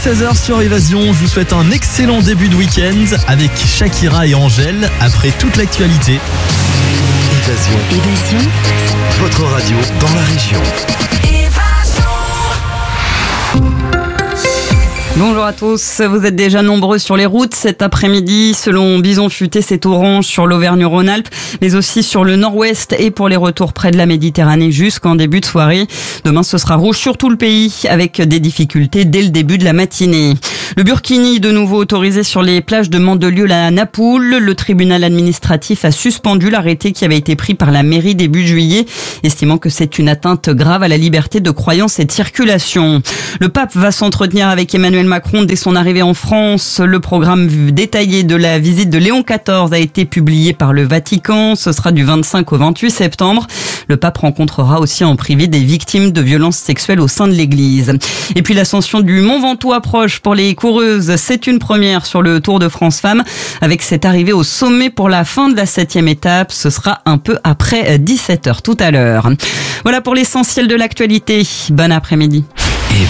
16h sur Évasion. Je vous souhaite un excellent début de week-end avec Shakira et Angèle après toute l'actualité. Évasion. Votre radio dans la région. Bonjour à tous, vous êtes déjà nombreux sur les routes cet après-midi. Selon Bison Futé, c'est orange sur l'Auvergne-Rhône-Alpes, mais aussi sur le nord-ouest et pour les retours près de la Méditerranée jusqu'en début de soirée. Demain, ce sera rouge sur tout le pays avec des difficultés dès le début de la matinée. Le burkini, de nouveau autorisé sur les plages de Mandelieu à Napoule. Le tribunal administratif a suspendu l'arrêté qui avait été pris par la mairie début juillet, estimant que c'est une atteinte grave à la liberté de croyance et de circulation. Le pape va s'entretenir avec Emmanuel Macron dès son arrivée en France. Le programme détaillé de la visite de Léon XIV a été publié par le Vatican. Ce sera du 25 au 28 septembre. Le pape rencontrera aussi en privé des victimes de violences sexuelles au sein de l'Église. Et puis l'ascension du Mont Ventoux approche pour les coureuses. C'est une première sur le Tour de France Femmes avec cette arrivée au sommet pour la fin de la 7e étape. Ce sera un peu après 17h tout à l'heure. Voilà pour l'essentiel de l'actualité. Bon après-midi.